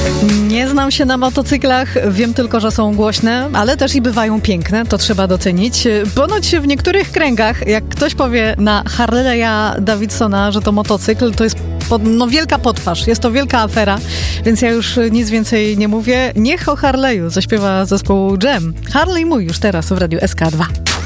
Nie znam się na motocyklach, wiem tylko, że są głośne, ale też i bywają piękne, to trzeba docenić. Ponoć w niektórych kręgach, jak ktoś powie na Harley'a Davidsona, że to motocykl, to jest wielka potwarz, jest to wielka afera, więc ja już nic więcej nie mówię. Niech o Harley'u zaśpiewa zespół Jam. Harley mój już teraz w Radiu SK2.